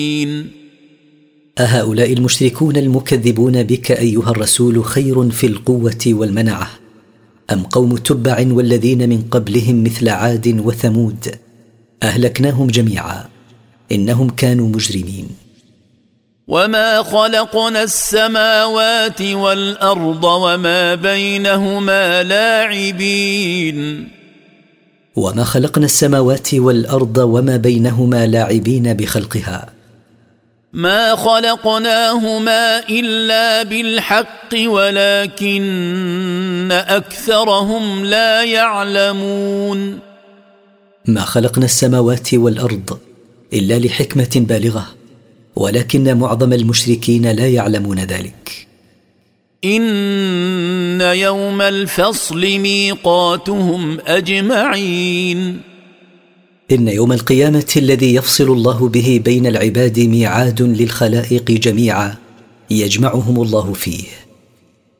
أهؤلاء المشركون المكذبون بك أيها الرسول خير في القوة والمنعة أم قوم تبع والذين من قبلهم مثل عاد وثمود أهلكناهم جميعا إنهم كانوا مجرمين. وما خلقنا السماوات والأرض وما بينهما لاعبين. وما خلقنا السماوات والأرض وما بينهما لاعبين بخلقها. ما خلقناهما إلا بالحق ولكن أكثرهم لا يعلمون. ما خلقنا السماوات والأرض إلا لحكمة بالغة ولكن معظم المشركين لا يعلمون ذلك. إن يوم الفصل ميقاتهم أجمعين. إن يوم القيامة الذي يفصل الله به بين العباد ميعاد للخلائق جميعا يجمعهم الله فيه.